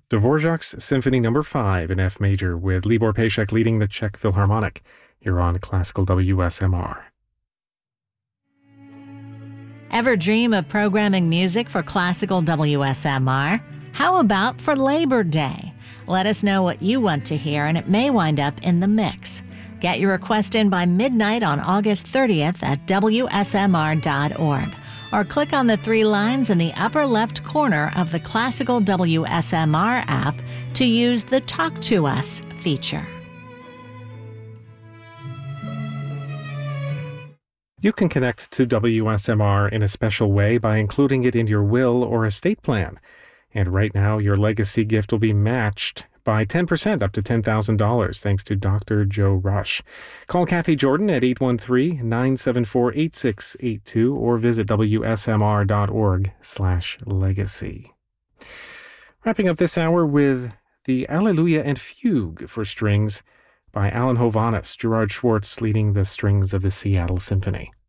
Dvorak's Symphony No. 5 in F major with Libor Pashek leading the Czech Philharmonic. You're on Classical WSMR. Ever dream of programming music for Classical WSMR? How about for Labor Day? Let us know what you want to hear, and it may wind up in the mix. Get your request in by midnight on August 30th at WSMR.org. Or click on the 3 lines in the upper left corner of the Classical WSMR app to use the Talk to Us feature. You can connect to WSMR in a special way by including it in your will or estate plan. And right now, your legacy gift will be matched by 10% up to $10,000 thanks to Dr. Joe Rush. Call Kathy Jordan at 813-974-8682 or visit wsmr.org/legacy. Wrapping up this hour with the Alleluia and Fugue for strings by Alan Hovhaness, Gerard Schwartz leading the strings of the Seattle Symphony.